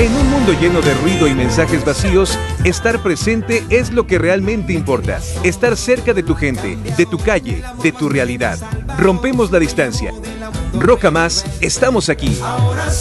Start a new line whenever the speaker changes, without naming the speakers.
En un mundo lleno de ruido y mensajes vacíos, estar presente es lo que realmente importa. Estar cerca de tu gente, de tu calle, de tu realidad. Rompemos la distancia. Roca Más, estamos aquí.